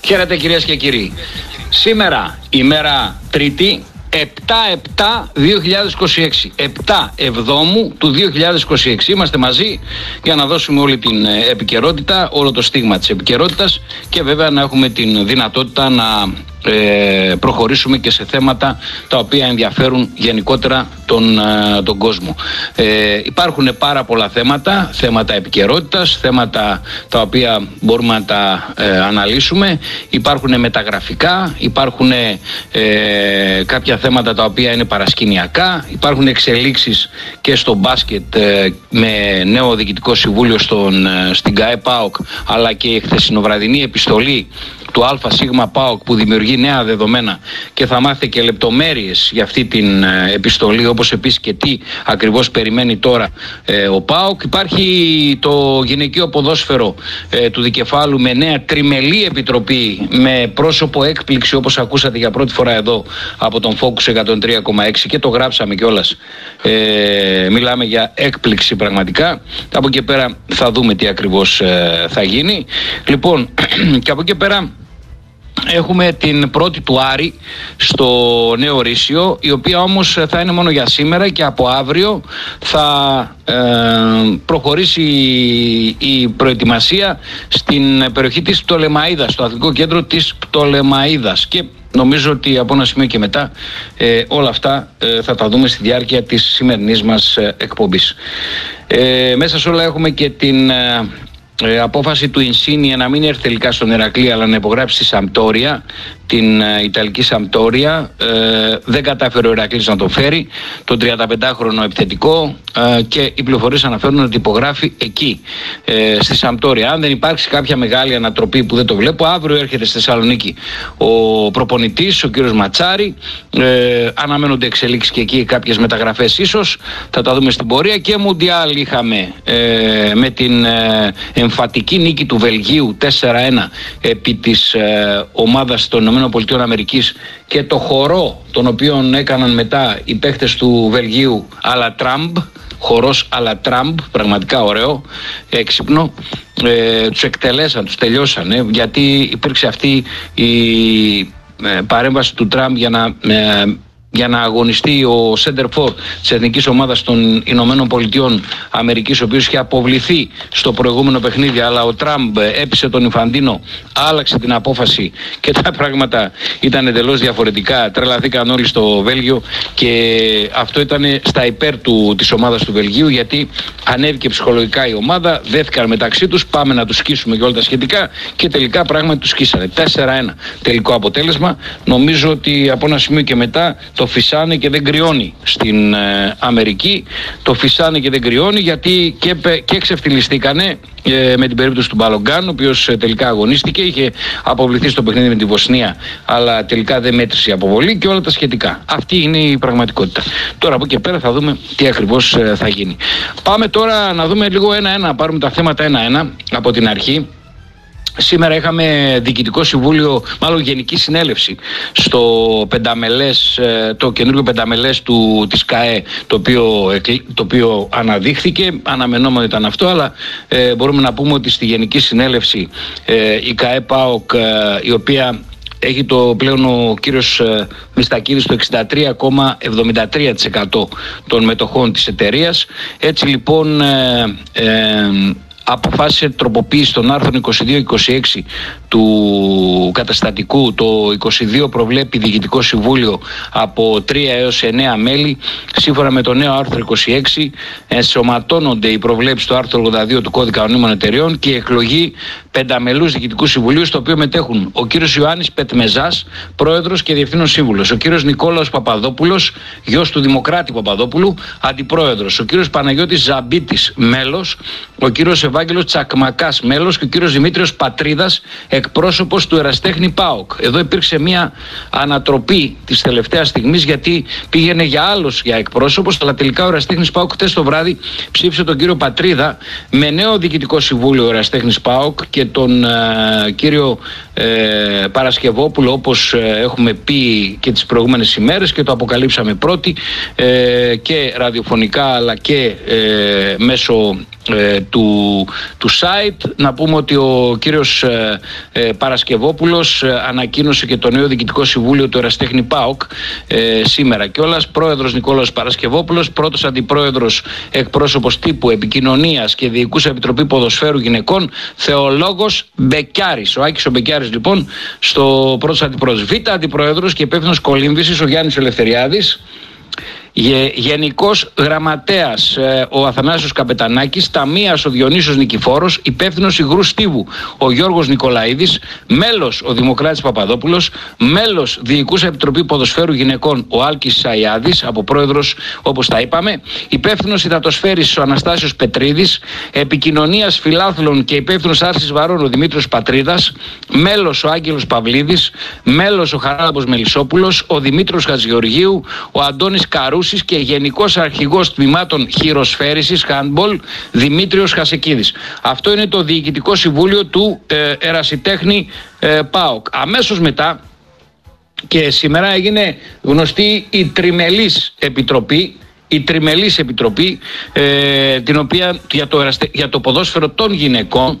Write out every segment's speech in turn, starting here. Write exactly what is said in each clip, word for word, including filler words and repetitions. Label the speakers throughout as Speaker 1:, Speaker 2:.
Speaker 1: Χαίρετε κυρίες και κύριοι. Σήμερα, ημέρα Τρίτη, επτά επτά δύο χιλιάδες είκοσι έξι. επτά Εβδόμου του δύο χιλιάδες είκοσι έξι. Είμαστε μαζί για να δώσουμε όλη την επικαιρότητα, όλο το στίγμα της επικαιρότητας και βέβαια να έχουμε την δυνατότητα να ε, προχωρήσουμε και σε θέματα τα οποία ενδιαφέρουν γενικότερα τον, ε, τον κόσμο. Ε, υπάρχουν πάρα πολλά θέματα, θέματα επικαιρότητας, θέματα τα οποία μπορούμε να τα ε, αναλύσουμε. Υπάρχουν μεταγραφικά, υπάρχουν ε, κάποια θέματα τα οποία είναι παρασκηνιακά, υπάρχουν εξελίξεις και στο μπάσκετ ε, με νέο διοικητικό συμβούλιο στον, ε, στην ΚΑΕ ΠΑΟΚ, αλλά και η χθεσινοβραδινή επιστολή του ΑΣ ΠΑΟΚ που δημιουργεί νέα δεδομένα και θα μάθετε και λεπτομέρειες για αυτή την ε, επιστολή, όπως επίσης και τι ακριβώς περιμένει τώρα ε, ο ΠΑΟΚ. Υπάρχει το γυναικείο ποδόσφαιρο ε, του Δικεφάλου με νέα τριμελή επιτροπή με πρόσωπο έκπληξη, όπως ακούσατε για πρώτη φορά εδώ από τον Focus εκατόν τρία κόμμα έξι και το γράψαμε κιόλας. Ε, μιλάμε για έκπληξη πραγματικά. Από εκεί πέρα θα δούμε τι ακριβώς ε, θα γίνει. Λοιπόν, και από εκεί πέρα έχουμε την πρώτη του Άρη στο Νέο Ρήσιο, η οποία όμως θα είναι μόνο για σήμερα και από αύριο θα ε, προχωρήσει η προετοιμασία στην περιοχή της Πτολεμαΐδας, στο Αθλητικό Κέντρο της Πτολεμαΐδας, και νομίζω ότι από ένα σημείο και μετά ε, όλα αυτά ε, θα τα δούμε στη διάρκεια της σημερινής μας ε, εκπομπής. Ε, μέσα σε όλα έχουμε και την ε, Ε, απόφαση του Ινσίνιε να μην έρθει τελικά στον Ηρακλή αλλά να υπογράψει τη Σαμπτόρια, την ε, Ιταλική Σαμπτόρια. Ε, δεν κατάφερε ο Ηρακλής να το φέρει, τον τριανταπεντάχρονο επιθετικό, ε, και οι πληροφορίες αναφέρουν ότι υπογράφει εκεί, ε, στη Σαμπτόρια. Αν δεν υπάρξει κάποια μεγάλη ανατροπή που δεν το βλέπω, αύριο έρχεται στη Θεσσαλονίκη ο προπονητής, ο κύριος Ματσάρη. Ε, αναμένονται εξελίξεις και εκεί, κάποιες μεταγραφές ίσως, θα τα δούμε στην πορεία. Και Μουντιάλ είχαμε ε, με την ε, εμφατική νίκη του Βελγίου τέσσερα ένα επί της ε, ομάδας των ΗΠΑ και το χορό τον οποίο έκαναν μετά οι παίχτες του Βελγίου αλλά Τραμπ, χορός αλλά Τραμπ, πραγματικά ωραίο, έξυπνο. Ε, τους εκτελέσαν, τους τελειώσαν, γιατί υπήρξε αυτή η ε, παρέμβαση του Τραμπ για να ε, για να αγωνιστεί ο center for της Εθνικής Ομάδας των Ηνωμένων Πολιτειών Αμερικής, ο οποίος είχε αποβληθεί στο προηγούμενο παιχνίδι, αλλά ο Τραμπ έπεισε τον Ινφαντίνο, άλλαξε την απόφαση και τα πράγματα ήταν εντελώς διαφορετικά. Τρελαθήκαν όλοι στο Βέλγιο και αυτό ήταν στα υπέρ του, της ομάδας του Βελγίου, γιατί ανέβηκε ψυχολογικά η ομάδα, δέθηκαν μεταξύ τους, πάμε να τους σκίσουμε και όλα τα σχετικά, και τελικά πράγματι τους σκίσανε. τέσσερα ένα τελικό αποτέλεσμα. Νομίζω ότι από ένα σημείο και μετά το φυσάνε και δεν κρυώνει στην ε, Αμερική. Το φυσάνε και δεν κρυώνει, γιατί και, και εξευθυλιστήκανε ε, με την περίπτωση του Μπαλογκάν, ο οποίος ε, τελικά αγωνίστηκε, είχε αποβληθεί στο παιχνίδι με τη Βοσνία, αλλά τελικά δεν μέτρησε η αποβολή και όλα τα σχετικά. Αυτή είναι η πραγματικότητα. Τώρα από εκεί πέρα θα δούμε τι ακριβώς ε, θα γίνει. Πάμε τώρα να δούμε λίγο ένα-ένα, να πάρουμε τα θέματα ένα-ένα από την αρχή. Σήμερα είχαμε διοικητικό συμβούλιο, μάλλον γενική συνέλευση στο πενταμελές, το καινούργιο πενταμελές του, της ΚΑΕ, το οποίο, το οποίο αναδείχθηκε, αναμενόμενο ήταν αυτό, αλλά ε, μπορούμε να πούμε ότι στη γενική συνέλευση ε, η ΚΑΕ ΠΑΟΚ, ε, η οποία έχει το πλέον ο κύριος ε, Μιστακίδης το εξήντα τρία κόμμα εβδομήντα τρία τοις εκατό των μετοχών της εταιρείας. Έτσι λοιπόν ε, ε, αποφάσισε τροποποίηση των άρθρων είκοσι δύο είκοσι έξι του καταστατικού. Το είκοσι δύο προβλέπει διοικητικό συμβούλιο από τρία έως εννέα μέλη. Σύμφωνα με το νέο άρθρο είκοσι έξι ενσωματώνονται οι προβλέψεις του άρθρου ογδόντα δύο του Κώδικα Ονομίμων Εταιρεών και η εκλογή πενταμελούς διοικητικού συμβουλίου, στο οποίο μετέχουν ο κύριος Ιωάννης Πετμεζάς, πρόεδρος και διευθύνων σύμβουλος, ο κύριος Νικόλαος Παπαδόπουλος, γιος του Δημοκράτη Παπαδόπουλου, αντιπρόεδρος, ο κύριος Παναγιώτης Ζαμπίτης, μέλος, ο κύριος Ευάγγελος Τσακμακάς, μέλος, και ο κύριος Δημήτριος Πατρίδας, εκπρόσωπος του Εραστέχνη ΠΑΟΚ. Εδώ υπήρξε μια ανατροπή της τελευταίας στιγμής, γιατί πήγαινε για άλλος για εκπρόσωπος, αλλά τελικά ο Εραστέχνης ΠΑΟΚ χτες το βράδυ ψήφισε τον κύριο Πατρίδα με νέο διοικητικό συμβούλιο ο Εραστέχνης ΠΑΟΚ και τον ε, κύριο ε, Παρασκευόπουλο, όπως ε, έχουμε πει και τις προηγούμενες ημέρες και το αποκαλύψαμε πρώτοι, ε, και ραδιοφωνικά αλλά και ε, μέσω Ε, του, του site. Να πούμε ότι ο κύριος ε, ε, Παρασκευόπουλος ε, ανακοίνωσε και το νέο διοικητικό συμβούλιο του Ερασιτέχνη ΠΑΟΚ ε, σήμερα κιόλας. Πρόεδρος Νικόλαος Παρασκευόπουλος, πρώτος αντιπρόεδρος εκπρόσωπος τύπου επικοινωνίας και διοικούσα επιτροπή ποδοσφαίρου γυναικών Θεολόγος Μπεκιάρης. Ο Άκης ο Μπεκιάρης λοιπόν στο πρώτος αντιπρόεδρος. Β' αντιπρόεδρος και υπεύθυνος κολύμβησης ο Γιάννης Ελευθεριάδης. Γενικός Γραμματέας ε, ο Αθανάσιος Καπετανάκης, Ταμείας ο Διονύσιος Νικηφόρος, υπεύθυνος υγρού στίβου ο Γιώργος Νικολαίδης, μέλος ο Δημοκράτης Παπαδόπουλος, μέλος Διοικούσα Επιτροπή Ποδοσφαίρου Γυναικών ο Άλκης Σαϊάδης, από πρόεδρος όπως τα είπαμε, υπεύθυνος υδατοσφαίρης ο Αναστάσιος Πετρίδης, επικοινωνίας φιλάθλων και υπεύθυνος άρσης βαρών ο Δημήτριος Πατρίδας, μέλος ο Άγγελος Παυλίδης, μέλος ο Χαράλαμπος Μελισσόπουλος, ο Δημήτριος Χατζηγεωργίου, ο Αντώνης Καρούς και γενικός αρχηγός τμήματων χειροσφαίρισης handball Δημήτριος Χασεκίδης. Αυτό είναι το διοικητικό συμβούλιο του ε, Ερασιτέχνη ε, ΠΑΟΚ. Αμέσως μετά και σήμερα έγινε γνωστή η τριμελής επιτροπή η τριμελής επιτροπή ε, την οποία, για, το, για το ποδόσφαιρο των γυναικών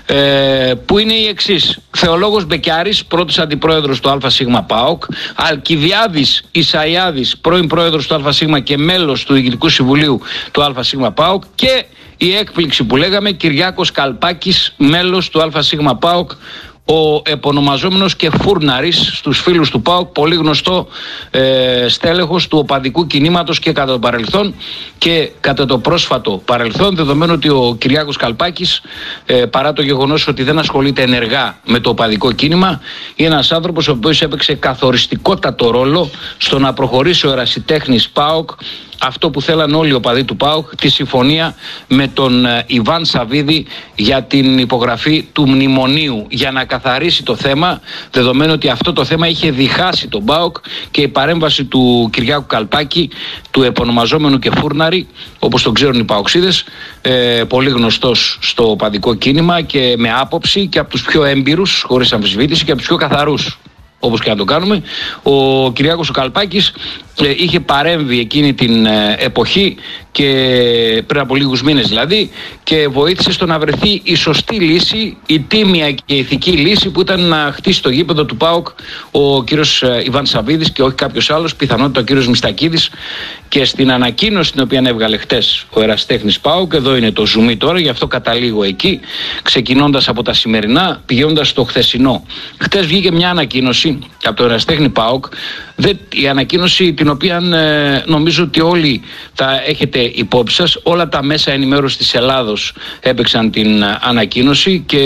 Speaker 1: ε, που είναι η εξής: Θεολόγος Μπεκιάρης, πρώτος αντιπρόεδρος του ΑΣ ΠΑΟΚ, Αλκιβιάδης Ισαϊάδης, πρώην πρόεδρος του ΑΣ και μέλος του Διοικητικού Συμβουλίου του ΑΣ ΠΑΟΚ, και η έκπληξη που λέγαμε, Κυριάκος Καλπάκης, μέλος του ΑΣ ΠΑΟΚ, ο επωνομαζόμενος και φούρναρης στους φίλους του ΠΑΟΚ, πολύ γνωστό ε, στέλεχος του οπαδικού κινήματος και κατά το παρελθόν και κατά το πρόσφατο παρελθόν, δεδομένου ότι ο Κυριάκος Καλπάκης, ε, παρά το γεγονός ότι δεν ασχολείται ενεργά με το οπαδικό κίνημα, είναι ένας άνθρωπος ο οποίος έπαιξε καθοριστικότατο ρόλο στο να προχωρήσει ο ερασιτέχνης ΠΑΟΚ αυτό που θέλαν όλοι οι οπαδοί του ΠΑΟΚ, τη συμφωνία με τον Ιβάν Σαββίδη για την υπογραφή του μνημονίου, για να καθαρίσει το θέμα, δεδομένου ότι αυτό το θέμα είχε διχάσει τον ΠΑΟΚ, και η παρέμβαση του Κυριάκου Καλπάκη, του επωνομαζόμενου και φούρναρη, όπως τον ξέρουν οι ΠΑΟΚΣίδες, ε, πολύ γνωστός στο οπαδικό κίνημα και με άποψη, και από τους πιο έμπειρους, χωρίς αμφισβήτηση, και από τους πιο καθαρούς, όπως και να το κάνουμε. Ο Κυριάκος ο Καλπάκης ε, είχε παρέμβει εκείνη την ε, εποχή, και πριν από λίγους μήνες δηλαδή, και βοήθησε στο να βρεθεί η σωστή λύση, η τίμια και η ηθική λύση, που ήταν να χτίσει το γήπεδο του ΠΑΟΚ ο κύριος ε, Ιβάν Σαββίδης και όχι κάποιος άλλος, πιθανότητα ο κύριος Μιστακίδης. Και στην ανακοίνωση την οποία έβγαλε χτες ο ερασιτέχνης ΠΑΟΚ, εδώ είναι το zoom τώρα, γι' αυτό καταλήγω εκεί, ξεκινώντας από τα σημερινά, πηγαίνοντας στο χθεσινό. Χτες βγήκε μια ανακοίνωση από το ερασιτέχνη ΠΑΟΚ, η ανακοίνωση την οποία ε, νομίζω ότι όλοι τα έχετε υπόψη σας. Όλα τα μέσα ενημέρωσης της Ελλάδος έπαιξαν την ανακοίνωση, και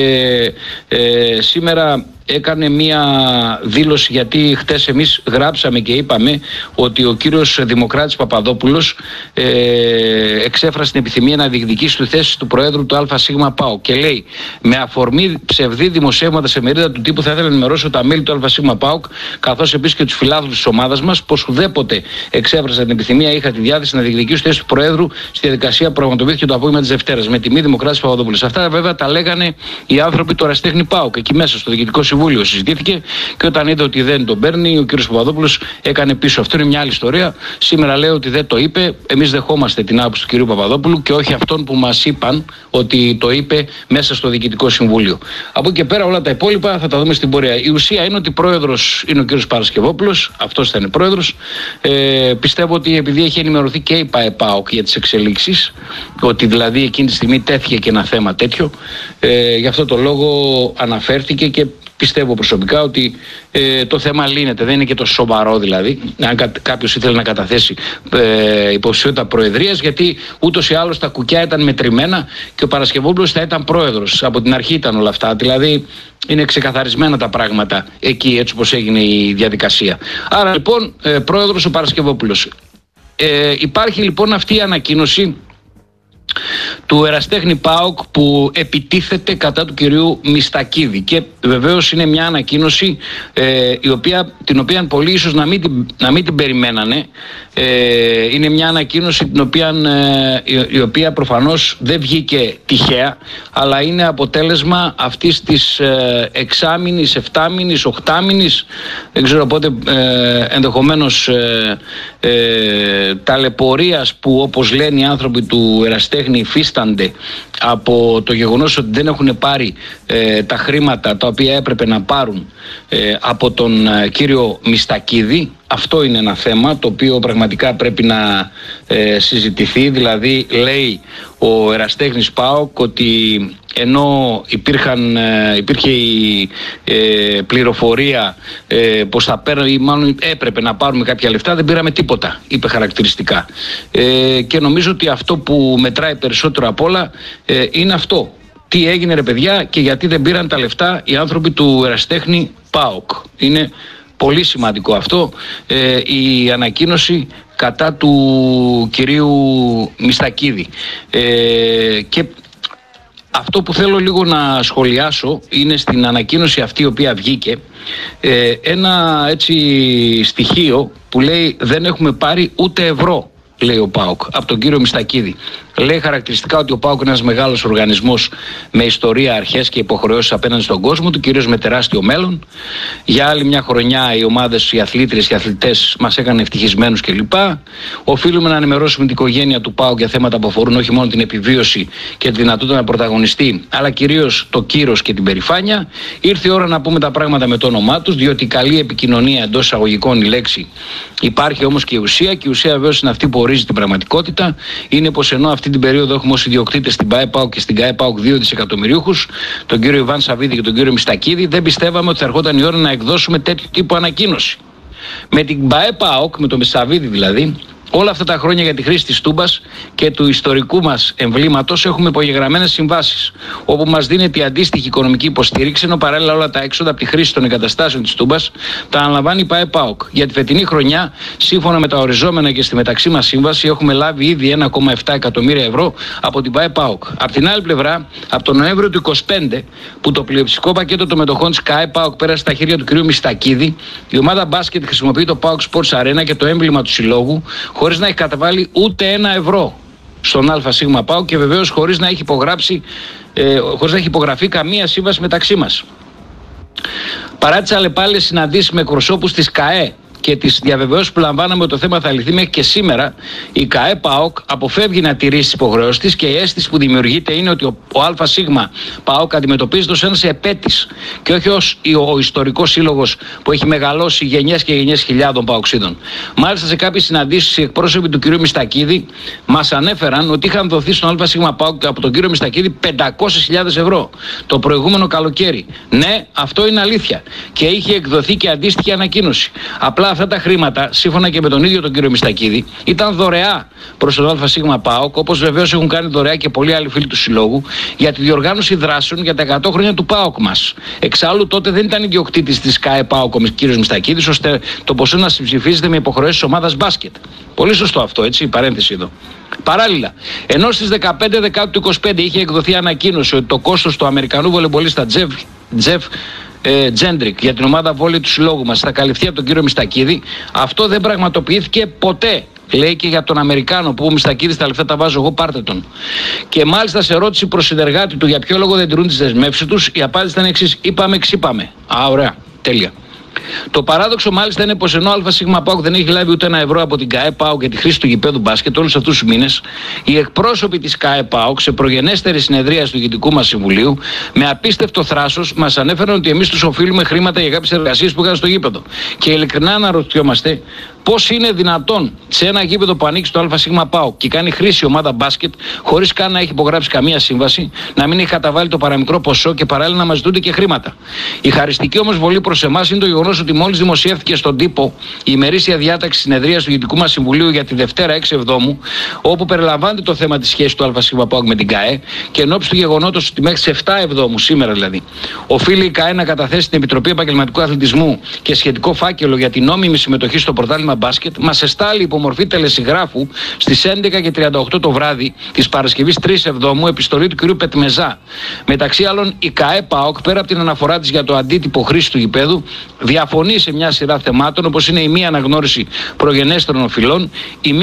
Speaker 1: ε, σήμερα έκανε μία δήλωση, γιατί χτες εμείς γράψαμε και είπαμε ότι ο κύριος Δημοκράτης Παπαδόπουλος ε, εξέφρασε την επιθυμία να διεκδικήσει τη θέση του Προέδρου του ΑΣ ΠΑΟΚ, και λέει: με αφορμή ψευδή δημοσιεύματα σε μερίδα του τύπου, θα ήθελα να ενημερώσω τα μέλη του ΑΣ ΠΑΟΚ, καθώς επίσης και τους φιλάθλους της ομάδας μας, πως ουδέποτε εξέφρασα την επιθυμία, είχα τη διάθεση να διεκδικήσω τη θέση του Προέδρου στη διαδικασία που πραγματοποιήθηκε το απόγευμα της Δευτέρας. Με τιμή Δημοκράτης Παπαδόπουλος. Αυτά βέβαια τα λέγανε οι άνθρωποι του ερασιτέχνη ΠΑΟΚ εκεί μέσα στο Διοικητικό Συμβούλιο. Συζητήθηκε, και όταν είδε ότι δεν τον παίρνει, ο κ. Παπαδόπουλος έκανε πίσω. Αυτό είναι μια άλλη ιστορία. Σήμερα λέει ότι δεν το είπε. Εμείς δεχόμαστε την άποψη του κ. Παπαδόπουλου και όχι αυτόν που μας είπαν ότι το είπε μέσα στο Διοικητικό Συμβούλιο. Από εκεί και πέρα όλα τα υπόλοιπα θα τα δούμε στην πορεία. Η ουσία είναι ότι πρόεδρος είναι ο κ. Παρασκευόπουλος, αυτός θα είναι πρόεδρος. Ε, πιστεύω ότι επειδή έχει ενημερωθεί και η ΠΑΕΠΑΟΚ για τις εξελίξεις, ότι δηλαδή εκείνη τη στιγμή τέθηκε και ένα θέμα τέτοιο, ε, γι' αυτό το λόγο αναφέρθηκε, και πιστεύω προσωπικά ότι ε, το θέμα λύνεται. Δεν είναι και το σοβαρό δηλαδή. Αν κα, κάποιος ήθελε να καταθέσει ε, υποψηφιότητα προεδρίας, γιατί ούτως ή άλλως τα κουκιά ήταν μετρημένα και ο Παρασκευόπουλος θα ήταν πρόεδρος. Από την αρχή ήταν όλα αυτά. Δηλαδή είναι ξεκαθαρισμένα τα πράγματα εκεί, έτσι όπως έγινε η διαδικασία. Άρα λοιπόν ε, πρόεδρος ο Παρασκευόπουλος. Ε, υπάρχει λοιπόν αυτή η ανακοίνωση του ερασιτέχνη ΠΑΟΚ που επιτίθεται κατά του κυρίου Μιστακίδη, και βεβαίως είναι μια ανακοίνωση ε, η οποία, την οποία πολλοί ίσως να μην την, να μην την περιμένανε. Ε, είναι μια ανακοίνωση την οποία, ε, η, η οποία προφανώς δεν βγήκε τυχαία, αλλά είναι αποτέλεσμα αυτής της ε, εξάμηνης, εφτάμηνης, οχτάμηνης, δεν ξέρω πότε, ε, ενδεχομένως ε, ε, ταλαιπωρίας που, όπως λένε οι άνθρωποι του ερασιτέχνη, υφίστανται από το γεγονός ότι δεν έχουν πάρει ε, τα χρήματα τα οποία έπρεπε να πάρουν ε, από τον ε, κύριο Μιστακίδη. Αυτό είναι ένα θέμα το οποίο πραγματικά πρέπει να ε, συζητηθεί. Δηλαδή λέει ο ερασιτέχνης ΠΑΟΚ ότι ενώ υπήρχαν, ε, υπήρχε η ε, πληροφορία ε, πως θα παίρνω ή μάλλον έπρεπε να πάρουμε κάποια λεφτά, δεν πήραμε τίποτα, είπε χαρακτηριστικά. Ε, και νομίζω ότι αυτό που μετράει περισσότερο απ' όλα ε, είναι αυτό. Τι έγινε ρε παιδιά και γιατί δεν πήραν τα λεφτά οι άνθρωποι του ερασιτέχνη ΠΑΟΚ. Είναι πολύ σημαντικό αυτό, ε, η ανακοίνωση κατά του κυρίου Μιστακίδη. Ε, και αυτό που θέλω λίγο να σχολιάσω είναι στην ανακοίνωση αυτή η οποία βγήκε ε, ένα έτσι στοιχείο που λέει δεν έχουμε πάρει ούτε ευρώ, λέει ο ΠΑΟΚ, από τον κύριο Μιστακίδη. Λέει χαρακτηριστικά ότι ο ΠΑΟΚ είναι ένας μεγάλος οργανισμός με ιστορία, αρχές και υποχρεώσεις απέναντι στον κόσμο του, κυρίως με τεράστιο μέλλον. Για άλλη μια χρονιά οι ομάδες, οι αθλήτριες, οι αθλητές μας έκαναν ευτυχισμένους κλπ. Οφείλουμε να ενημερώσουμε την οικογένεια του ΠΑΟΚ για θέματα που αφορούν όχι μόνο την επιβίωση και τη δυνατότητα να πρωταγωνιστεί, αλλά κυρίως το κύρος και την περηφάνεια. Ήρθε η ώρα να πούμε τα πράγματα με το όνομά τους, διότι καλή επικοινωνία εντός εισαγωγικών η λέξη υπάρχει, όμως και η ουσία. Και η ουσία βεβαίως είναι αυτή που ορίζει την πραγματικότητα. Είναι πως ενώ αυτή την περίοδο έχουμε ως ιδιοκτήτες στην ΠΑΕ ΠΑΟΚ και στην ΚΑΕ ΠΑΟΚ δύο δισεκατομμυρίουχους, τον κύριο Ιβάν Σαββίδη και τον κύριο Μιστακίδη, δεν πιστεύαμε ότι θα ερχόταν η ώρα να εκδώσουμε τέτοιου τύπου ανακοίνωση. Με την ΠΑΕ ΠΑΟΚ, με τον Μισαβίδη δηλαδή, όλα αυτά τα χρόνια για τη χρήση της Τούμπας και του ιστορικού μας εμβλήματος έχουμε υπογεγραμμένες συμβάσεις, όπου μας δίνεται η αντίστοιχη οικονομική υποστήριξη, ενώ παράλληλα όλα τα έξοδα από τη χρήση των εγκαταστάσεων της Τούμπας τα αναλαμβάνει η ΠΑΕ ΠΑΟΚ. Για τη φετινή χρονιά, σύμφωνα με τα οριζόμενα και στη μεταξύ μας σύμβαση, έχουμε λάβει ήδη ένα κόμμα επτά εκατομμύρια ευρώ από την ΠΑΕ ΠΑΟΚ. Απ' την άλλη πλευρά, από τον Νοέμβριο του είκοσι πέντε, που το πλειοψηφικό πακέτο των μετοχών της ΚΑΕ ΠΑΟΚ πέρασε στα χέρια του κ. Μιστακίδη, η ομάδα μπάσκετ χρησιμοποιεί το ΠΑΟΚ Sports Arena και το έμβλημα του συλλόγου, χωρίς να έχει καταβάλει ούτε ένα ευρώ στον ΑΣ ΠΑΟΚ και βεβαίως χωρίς να έχει υπογράψει, ε, χωρίς να έχει υπογραφεί καμία σύμβαση μεταξύ μας. Παρά τις αλλεπάλληλες συναντήσεις με εκπροσώπους της ΚΑΕ και τις διαβεβαιώσεις που λαμβάναμε ότι το θέμα θα λυθεί μέχρι και σήμερα, η ΚΑΕ ΠΑΟΚ αποφεύγει να τηρήσει τις υποχρεώσεις της και η αίσθηση που δημιουργείται είναι ότι ο, ο ΑΣ ΠΑΟΚ αντιμετωπίζεται ως ένας επέτης και όχι ως ο ιστορικός σύλλογος που έχει μεγαλώσει γενιές και γενιές χιλιάδων ΠΑΟΚσίδων. Μάλιστα, σε κάποιες συναντήσεις οι εκπρόσωποι του κ. Μιστακίδη μας ανέφεραν ότι είχαν δοθεί στον ΑΣ ΠΑΟΚ από τον κ. Μιστακίδη πεντακόσιες χιλιάδες ευρώ το προηγούμενο καλοκαίρι. Ναι, αυτό είναι αλήθεια και είχε εκδοθεί και αντίστοιχη ανακοίνωση. Απλά αυτά τα χρήματα, σύμφωνα και με τον ίδιο τον κύριο Μιστακίδη, ήταν δωρεά προς τον ΑΣ ΠΑΟΚ, όπως βεβαίως έχουν κάνει δωρεά και πολλοί άλλοι φίλοι του συλλόγου, για τη διοργάνωση δράσεων για τα εκατό χρόνια του ΠΑΟΚ μας. Εξάλλου, τότε δεν ήταν ιδιοκτήτης της ΚΑΕ ΠΑΟΚ ο κύριος Μιστακίδης, ώστε το ποσό να συμψηφίζεται με υποχρεώσεις της ομάδας μπάσκετ. Πολύ σωστό αυτό, έτσι, παρένθεση εδώ. Παράλληλα, ενώ στις δεκαπέντε Δεκάτου του είκοσι πέντε είχε εκδοθεί ανακοίνωση ότι το κόστος του Αμερικανού βολεμπολίστα Τζεφ Ε, Τζέντρικ για την ομάδα βόλεϊ του συλλόγου μας θα καλυφθεί από τον κύριο Μιστακίδη, αυτό δεν πραγματοποιήθηκε ποτέ. Λέει και για τον Αμερικάνο που ο Μιστακίδης τα λεφτά τα βάζω εγώ, πάρτε τον. Και μάλιστα σε ερώτηση προς συνεργάτη του για ποιο λόγο δεν τηρούν τις δεσμεύσεις τους, η απάντηση ήταν εξής: είπαμε, ξύπαμε. Α, ωραία, τέλεια. Το παράδοξο μάλιστα είναι πως ενώ ο ΑΣ ΠΑΟΚ δεν έχει λάβει ούτε ένα ευρώ από την ΚΑΕ ΠΑΟΚ για τη χρήση του γηπέδου μπάσκετ όλους αυτούς τους μήνες, οι εκπρόσωποι της ΚΑΕ ΠΑΟΚ σε προγενέστερη συνεδρία του Διοικητικού μας Συμβουλίου με απίστευτο θράσος μας ανέφεραν ότι εμείς τους οφείλουμε χρήματα για κάποιες εργασίες που είχαν στο γήπεδο. Και ειλικρινά αναρωτιόμαστε πώς είναι δυνατόν σε ένα γήπεδο που ανοίξει το ΑΣ ΠΑΟΚ και κάνει χρήση ομάδα μπάσκετ χωρίς καν να έχει υπογράψει καμία σύμβαση, να μην έχει καταβάλει το παραμικρό ποσό και παράλληλα να μας ζητούνται και χρήματα. Η χαριστική όμως βολή προς εμάς είναι το γεγονός ότι μόλις δημοσιεύτηκε στον τύπο η ημερήσια διάταξη συνεδρίας του Διοικητικού μας Συμβουλίου για τη Δευτέρα έξι Εβδόμου, όπου περιλαμβάνεται το θέμα της σχέσης του ΑΣ ΠΑΟΚ με την ΚΑΕ, και εν ώψη του γεγονότος ότι μέχρι τις επτά Εβδόμου, σήμερα δηλαδή, οφείλει η ΚΑΕ να καταθέσει στην Επιτροπή Επαγγελματικού Αθλητισμού και σχετικό φάκελο για την νόμιμη συμμετοχή στο πρωτάθλημα μπάσκετ, μας εστάλει υπομορφή τελεσυγράφου στις έντεκα και τριάντα οκτώ το βράδυ της Παρασκευής τρεις Εβδόμου επιστολή του κ. Πετμεζά. Μεταξύ άλλων, η ΚΑΕ ΠΑΟΚ, πέρα από την αναφορά της για το αντίτυπο χρήση του γηπέδου, διαφωνεί σε μια σειρά θεμάτων, όπως είναι η μη αναγνώριση προγενέστερων οφειλών, η μη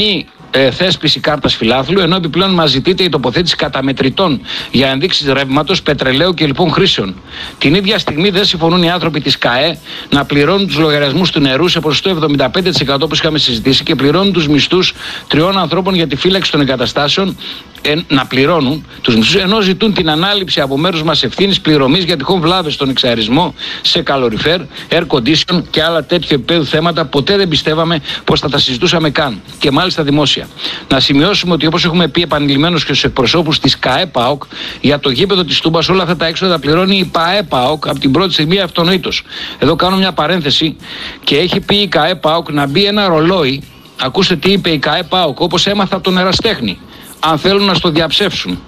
Speaker 1: ε, θέσπιση κάρτας φιλάθλου, ενώ επιπλέον μας ζητείται η τοποθέτηση καταμετρητών για ενδείξεις ρεύματος, πετρελαίου και λοιπόν χρήσεων. Την ίδια στιγμή δεν συμφωνούν οι άνθρωποι της ΚΑΕ να πληρώνουν τους λογαριασμούς του νερού σε ποσοστό εβδομήντα πέντε τοις εκατό όπως είχαμε συζητήσει και πληρώνουν τους μισθούς τριών ανθρώπων για τη φύλαξη των εγκαταστάσεων. Ε, να πληρώνουν τους μισθούς, ενώ ζητούν την ανάληψη από μέρους μας ευθύνης πληρωμής για τυχόν βλάβες στον εξαερισμό σε καλοριφέρ, air condition και άλλα τέτοιου επίπεδου θέματα. Ποτέ δεν πιστεύαμε πως θα τα συζητούσαμε καν και μάλιστα δημόσια. Να σημειώσουμε ότι όπως έχουμε πει επανειλημμένως και στους εκπροσώπους της ΚΑΕ ΠΑΟΚ, για το γήπεδο της Τούμπας όλα αυτά τα έξοδα τα πληρώνει η ΠΑΕ ΠΑΟΚ από την πρώτη στιγμή αυτονοήτως. Εδώ κάνω μια παρένθεση και έχει πει η ΚΑΕ ΠΑΟΚ να μπει ένα ρολόι. Ακούστε τι είπε η ΚΑΕ ΠΑΟΚ, όπως έμαθα από τον εραστέχνη. Αν θέλουν να στο διαψεύσουν.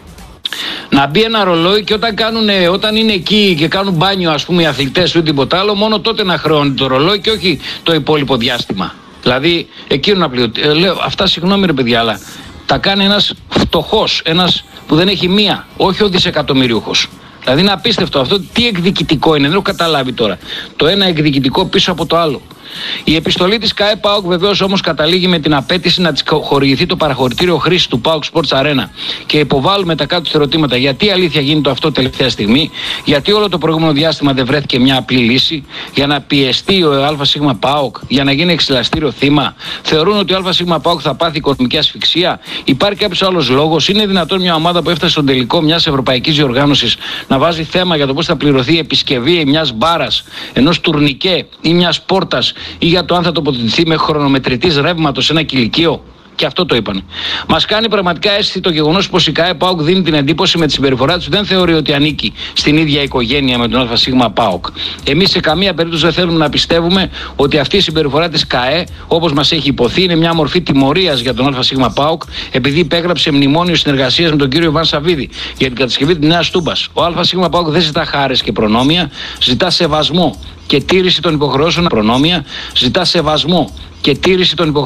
Speaker 1: Να μπει ένα ρολόι και όταν, κάνουν, όταν είναι εκεί και κάνουν μπάνιο, ας πούμε, οι αθλητές ή τίποτα άλλο, μόνο τότε να χρεώνει το ρολόι και όχι το υπόλοιπο διάστημα. Δηλαδή, εκείνο να πληρώνει. Ε, λέω, αυτά συγγνώμη ρε παιδιά, αλλά τα κάνει ένας φτωχός, ένας που δεν έχει μία, όχι ο δισεκατομμυρίουχος. Δηλαδή είναι απίστευτο αυτό. Τι εκδικητικό είναι, δεν έχω καταλάβει τώρα. Το ένα εκδικητικό πίσω από το άλλο. Η επιστολή της ΚΑΕ ΠΑΟΚ βεβαίως όμως καταλήγει με την απέτηση να της χορηγηθεί το παραχωρητήριο χρήσης του ΠΑΟΚ Sports Arena και υποβάλλουμε τα κάτω ερωτήματα. Γιατί αλήθεια γίνεται αυτό τελευταία στιγμή, γιατί όλο το προηγούμενο διάστημα δεν βρέθηκε μια απλή λύση, για να πιεστεί ο ΑΣ ΠΑΟΚ, για να γίνει εξηλαστήριο θύμα. Θεωρούν ότι ο ΑΣ ΠΑΟΚ θα πάθει οικονομική ασφυξία. Υπάρχει κάποιος άλλος λόγος? Είναι δυνατόν μια ομάδα που έφτασε στον τελικό μιας ευρωπαϊκής διοργάνωσης να βάζει θέμα για το πώς θα πληρωθεί η επισκευή μιας μπάρας, ενός τουρνικέ ή μιας πόρτας, ή για το αν θα τοποθετηθεί με χρονομετρητής ρεύματος σε ένα κηλικείο? Και αυτό το είπανε. Μας κάνει πραγματικά αίσθηση το γεγονός πως η ΚΑΕ ΠΑΟΚ δίνει την εντύπωση με τη συμπεριφορά του δεν θεωρεί ότι ανήκει στην ίδια οικογένεια με τον ΑΣ ΠΑΟΚ. Εμείς σε καμία περίπτωση δεν θέλουμε να πιστεύουμε ότι αυτή η συμπεριφορά της ΚΑΕ, όπως μας έχει υποθεί, είναι μια μορφή τιμωρίας για τον ΑΣ ΠΑΟΚ, επειδή υπέγραψε μνημόνιο συνεργασίας με τον κύριο Ιβάν Σαββίδη για την κατασκευή της Νέας Τούμπας. Ο ΑΣ ΠΑΟΚ δεν ζητά χάρες και προνόμια, ζητά σεβασμό και τήρηση των υποχρεώσεων. Προνόμια, ζητά σεβασμό και τήρηση των υποχρεώσεων.